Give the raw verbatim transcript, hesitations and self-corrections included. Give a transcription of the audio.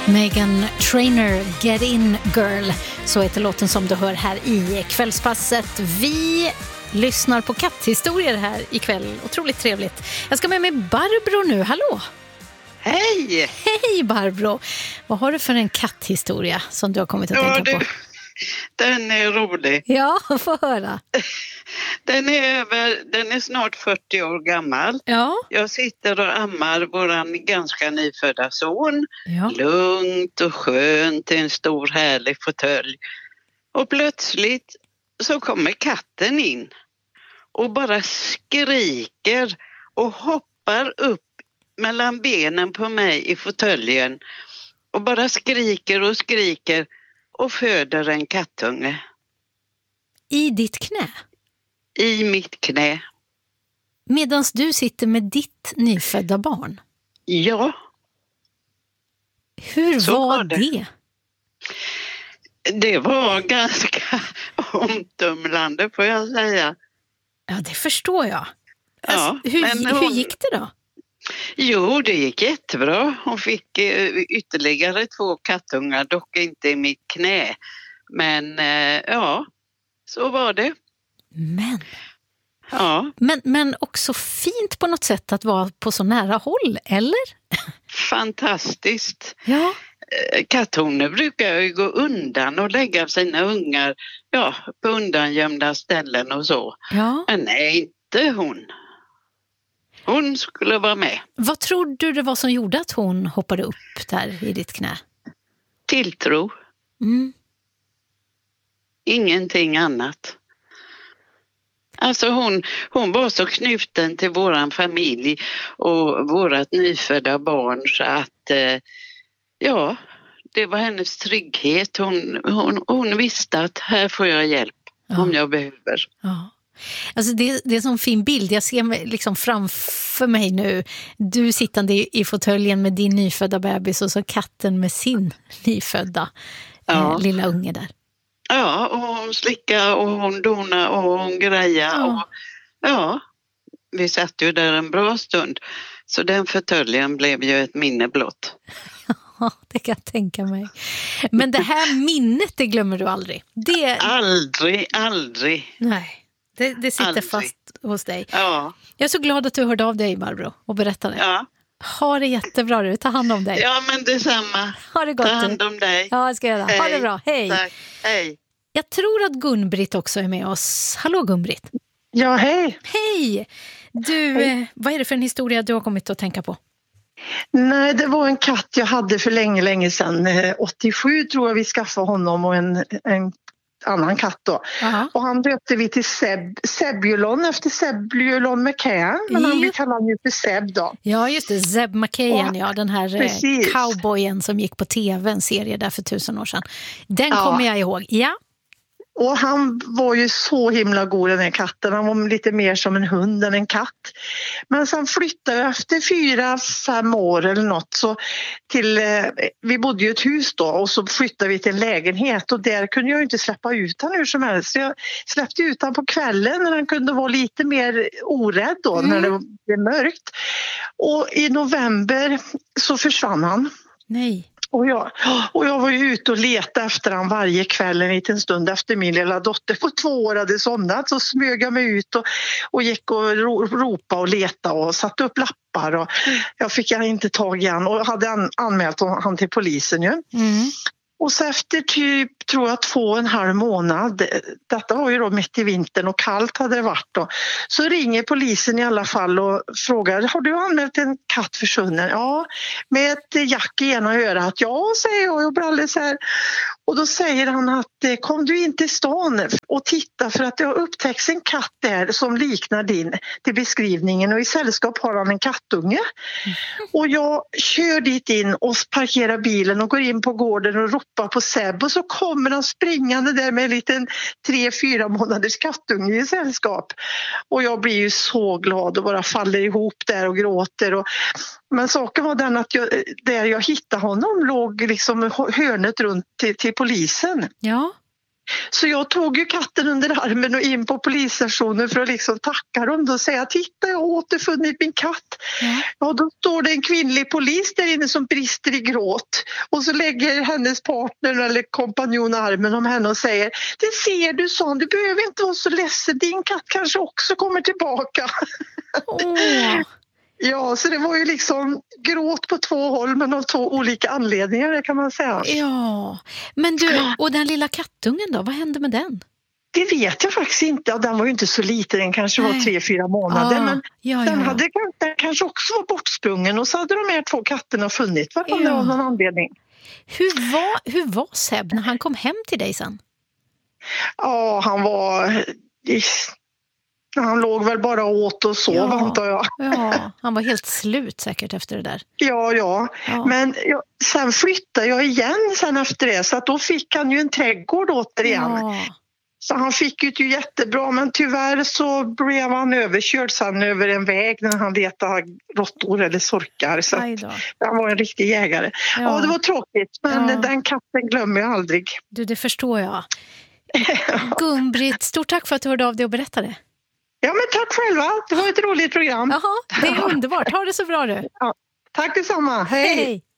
Meghan Trainor, Get In Girl, så heter låten som du hör här i kvällspasset. Vi lyssnar på katthistorier här ikväll, otroligt trevligt. Jag ska med mig Barbro nu, hallå! Hej! Hej Barbro! Vad har du för en katthistoria som du har kommit att ja, tänka det, på? Den är rolig. Ja, få höra. Den är, över, den är snart fyrtio år gammal. Ja. Jag sitter och ammar våran ganska nyfödda son. Ja. Lugnt och skönt i en stor härlig fåtölj. Och plötsligt så kommer katten in. Och bara skriker och hoppar upp mellan benen på mig i fåtöljen. Och bara skriker och skriker och föder en kattunge. I ditt knä? I mitt knä. Medan du sitter med ditt nyfödda barn? Ja. Hur Så var, var det. det? Det var ganska omtumlande får jag säga. Ja, det förstår jag. Ja, Alltså, hur, men hur hon- gick det då? Jo, det gick jättebra. Hon fick eh, ytterligare två kattungar, dock inte i mitt knä. Men eh, ja, så var det. Men, Ja, men, men också fint på något sätt att vara på så nära håll, eller? fantastiskt. Ja. Eh, Katthungar brukar ju gå undan och lägga sina ungar ja, på undangömda ställen och så. Ja. Men nej, inte hon. Hon skulle vara med. Vad tror du det var som gjorde att hon hoppade upp där i ditt knä? Tilltro, Mm. ingenting annat. Alltså hon, hon var så knuten till våran familj och vårat nyfödda barn så att eh, ja, det var hennes trygghet. Hon, hon, hon visste att här får jag hjälp Ja. om jag behöver. Ja. Alltså det, det är som en fin bild. Jag ser mig liksom framför mig nu. Du sittande i, i fåtöljen med din nyfödda bebis och så katten med sin nyfödda Ja. eh, lilla unge där. Ja, och hon slickade och hon donade och hon grejade. Ja. Och, ja, vi satt ju där en bra stund. Så den fåtöljen blev ju ett minne blott. Ja, det kan jag tänka mig. Men det här minnet, det glömmer du aldrig. Det, Aldrig, aldrig. nej, det, det sitter Aldrig. fast hos dig. Ja, Jag är så glad att du hörde av dig, Barbro, och berättade. ja. Ha det jättebra du, ta hand om dig. Ja, men detsamma. Ha det gott. Ta hand du. om dig. Ja, jag ska göra. Ha Hej. det bra, hej. Tack. Hej. Jag tror att Gun-Britt också är med oss. Hallå Gun-Britt. Ja, hej. Hej! Du, eh, vad är det för en historia du har kommit att tänka på? Nej, det var en katt jag hade för länge, länge sedan. Eh, åttiosju tror jag vi skaffade honom och en, en annan katt då. Aha. Och han döpte vi till Seb, Sebulon efter Sebulon McCann. Men han Ja. vi kallar honom ju för Seb då. Ja, just det. Zeb McKayen, ja. Den här eh, Precis. cowboyen som gick på tv, en serie där för tusen år sedan. Den Ja. kommer jag ihåg. Ja, Och han var ju så himla god den här katten. Han var lite mer som en hund än en katt. Men sen flyttade jag efter fyra, fem år eller något. Så till, eh, vi bodde ju i ett hus då och så flyttade vi till en lägenhet. Och där kunde jag ju inte släppa ut han hur som helst. Så jag släppte ut han på kvällen när han kunde vara lite mer orädd då. Mm. När det blev mörkt. Och i november så försvann han. nej. Och jag, och jag var ju ute och letade efter han varje kväll en liten stund efter min lilla dotter på två år hade somnat. Så smög jag mig ut och, och gick och ro, ropa och leta och satte upp lappar. Och jag fick inte tag i han och hade an, anmält han till polisen ju. Mm. Och så efter typ, tror jag, två och en halv månad, detta var ju då mitt i vintern och kallt hade det varit då, så ringer polisen i alla fall och frågar, har du anmält en katt försvunnen? Ja, med ett jack i ena örat. Ja, säger jag, jag blir alldeles så här. Och då säger han att kom du in till stan och titta för att det har upptäckts en katt där som liknar din till beskrivningen och i sällskap har han en kattunge. Och jag kör dit in och parkerar bilen och går in på gården och ropar på Seb och så kommer han springande där med en liten tre, fyra månaders kattunge i sällskap. Och jag blir ju så glad och bara faller ihop där och gråter. Och, men saken var den att jag, där jag hittade honom låg liksom hörnet runt till, till polisen. Ja. Så jag tog ju katten under armen och in på polisstationen för att liksom tacka dem och säga, titta jag har återfunnit min katt. Ja. Ja, då står det en kvinnlig polis där inne som brister i gråt och så lägger hennes partner eller kompanjon armen om henne och säger, det ser du son, du behöver inte vara så ledsen, din katt kanske också kommer tillbaka. Åh. Ja, så det var ju liksom gråt på två håll men av två olika anledningar, det kan man säga. Ja, men du, och den lilla kattungen då, vad hände med den? Det vet jag faktiskt inte. Den var ju inte så liten, den kanske Nej. var tre, fyra månader. Ah, men ja, den, ja. hade, den kanske också var bortsprungen och så hade de här två katterna funnit varandra Ja. av någon anledning. Hur var, hur var Seb när han kom hem till dig sen? Ja, han var... Han låg väl bara och åt och sov, Ja. antar jag. Ja, han var helt slut säkert efter det där. Ja, ja. Ja. Men jag, sen flyttade jag igen sen efter det. Så att då fick han ju en trädgård återigen. Ja. Så han fick ju ju jättebra, men tyvärr så blev han överkörd sen över en väg när han letade råttor eller sorkar. Så Aj då. han var en riktig jägare. Ja, Ja. det var tråkigt, men Ja. den katten glömmer jag aldrig. Du, det förstår jag. Gun-Britt, stort tack för att du hörde av dig och berättade. Ja, men tack själva. Det var ett roligt program. Jaha, det är underbart. Ha det så bra du. Ja, tack detsamma. Hej! Hej!